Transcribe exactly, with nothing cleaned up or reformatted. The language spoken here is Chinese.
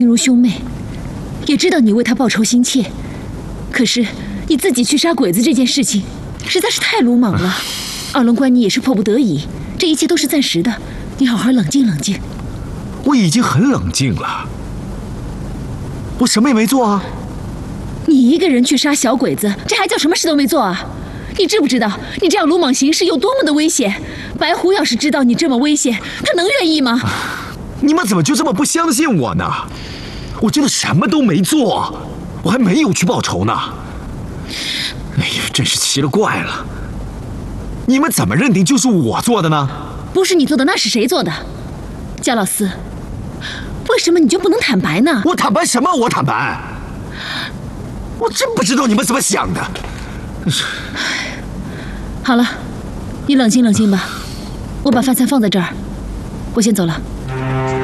心如兄妹，也知道你为他报仇心切，可是你自己去杀鬼子这件事情，实在是太鲁莽了。二龙关你也是迫不得已，这一切都是暂时的，你好好冷静冷静。 我已经很冷静了，我什么也没做啊。 你一个人去杀小鬼子，这还叫什么事都没做啊？你知不知道你这样鲁莽行事有多么的危险？白狐要是知道你这么危险，他能愿意吗？ 你们怎么就这么不相信我呢？我真的什么都没做，我还没有去报仇呢。哎呀，真是奇了怪了，你们怎么认定就是我做的呢？ 不是你做的，那是谁做的？焦老四，为什么你就不能坦白呢？ 我坦白什么？我坦白？我真不知道你们怎么想的。 好了，你冷静冷静吧，我把饭菜放在这儿，我先走了。